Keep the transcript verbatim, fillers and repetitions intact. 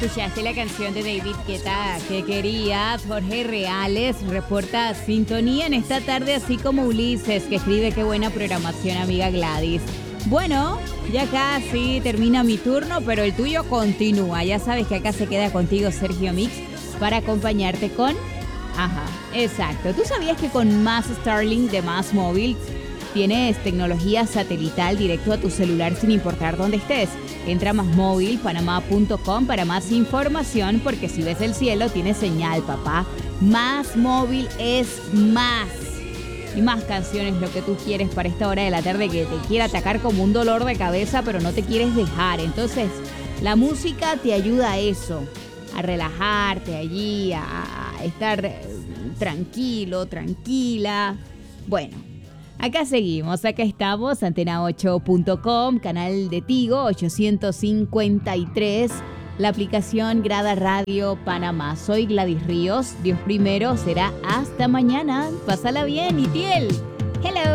Escuchaste la canción de David Guetta que quería. Jorge Reales reporta sintonía en esta tarde, así como Ulises, que escribe qué buena programación, amiga Gladys. Bueno, ya casi termina mi turno, pero el tuyo continúa. Ya sabes que acá se queda contigo Sergio Mix para acompañarte con... Ajá, exacto. ¿Tú sabías que con Más Starlink de Más Móvil tienes tecnología satelital directo a tu celular sin importar dónde estés? Entra a más móvil panamá punto com para más información, porque si ves el cielo tienes señal, papá. Más Móvil es más. Y más canciones, lo que tú quieres para esta hora de la tarde que te quiera atacar como un dolor de cabeza, pero no te quieres dejar. Entonces, la música te ayuda a eso, a relajarte allí, a, a estar tranquilo, tranquila. Bueno, acá seguimos, acá estamos, antena ocho punto com, canal de Tigo ochocientos cincuenta y tres, la aplicación Grada Radio Panamá. Soy Gladys Ríos, Dios primero, será hasta mañana. Pásala bien, Itiel. Hello.